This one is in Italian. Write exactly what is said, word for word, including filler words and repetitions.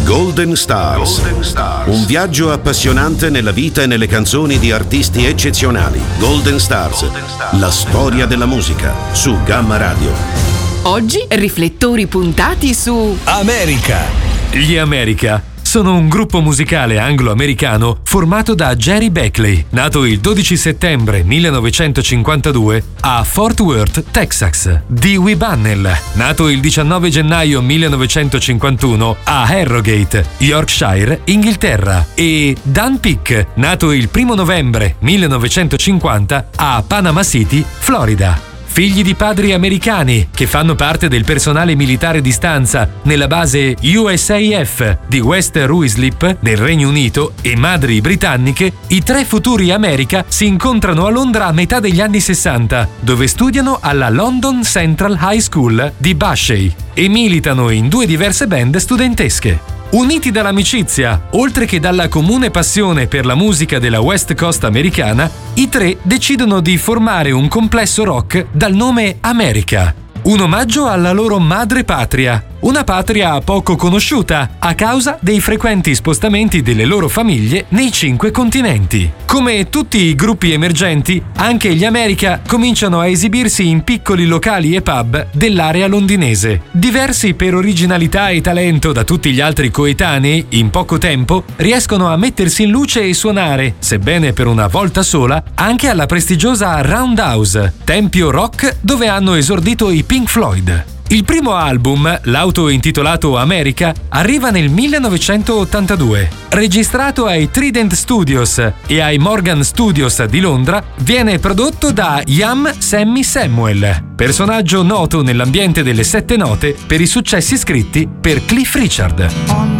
Golden Stars. Golden Stars. Un viaggio appassionante nella vita e nelle canzoni di artisti eccezionali. Golden Stars. Golden Stars. La storia della musica su Gamma Radio. Oggi riflettori puntati su America. Gli America sono un gruppo musicale anglo-americano formato da Jerry Beckley, nato il dodici settembre millenovecentocinquantadue a Fort Worth, Texas; Dewey Bunnell, nato il diciannove gennaio millenovecentocinquantuno a Harrogate, Yorkshire, Inghilterra; e Dan Peek, nato il primo novembre millenovecentocinquanta a Panama City, Florida. Figli di padri americani che fanno parte del personale militare di stanza nella base U S A F di West Ruislip nel Regno Unito e madri britanniche, i tre futuri America si incontrano a Londra a metà degli anni sessanta, dove studiano alla London Central High School di Bushey e militano in due diverse band studentesche. Uniti dall'amicizia, oltre che dalla comune passione per la musica della West Coast americana, i tre decidono di formare un complesso rock dal nome America, un omaggio alla loro madre patria, una patria poco conosciuta a causa dei frequenti spostamenti delle loro famiglie nei cinque continenti. Come tutti i gruppi emergenti, anche gli America cominciano a esibirsi in piccoli locali e pub dell'area londinese. Diversi per originalità e talento da tutti gli altri coetanei, in poco tempo riescono a mettersi in luce e suonare, sebbene per una volta sola, anche alla prestigiosa Roundhouse, tempio rock dove hanno esordito i Pink Floyd. Il primo album, l'auto-intitolato America, arriva nel millenovecentottantadue. Registrato ai Trident Studios e ai Morgan Studios di Londra, viene prodotto da Ian Sammy Samuel, personaggio noto nell'ambiente delle sette note per i successi scritti per Cliff Richard.